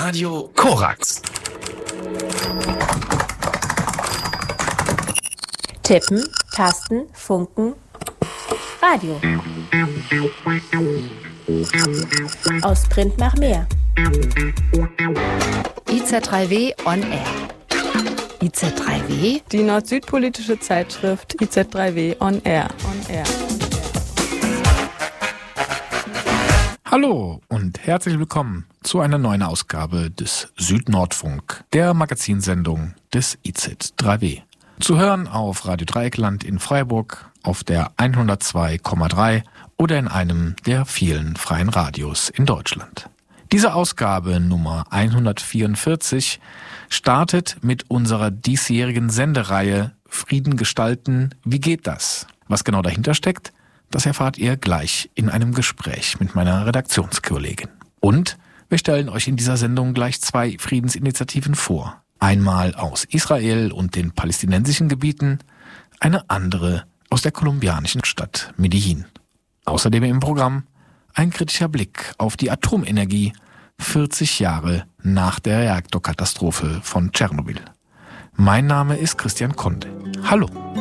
Radio Korax. Tippen, Tasten, Funken, Radio. Aus Print nach mehr. IZ3W on Air. IZ3W? Die nord-süd-politische Zeitschrift IZ3W on Air. Hallo und herzlich willkommen zu einer neuen Ausgabe des Süd-Nordfunk, der Magazinsendung des IZ3W. Zu hören auf Radio Dreieckland in Freiburg, auf der 102,3 oder in einem der vielen freien Radios in Deutschland. Diese Ausgabe Nummer 144 startet mit unserer diesjährigen Sendereihe Frieden gestalten, wie geht das? Was genau dahinter steckt, das erfahrt ihr gleich in einem Gespräch mit meiner Redaktionskollegin. Und wir stellen euch in dieser Sendung gleich 2 Friedensinitiativen vor. Einmal aus Israel und den palästinensischen Gebieten, eine andere aus der kolumbianischen Stadt Medellin. Außerdem im Programm ein kritischer Blick auf die Atomenergie 40 Jahre nach der Reaktorkatastrophe von Tschernobyl. Mein Name ist Christian Konde. Hallo.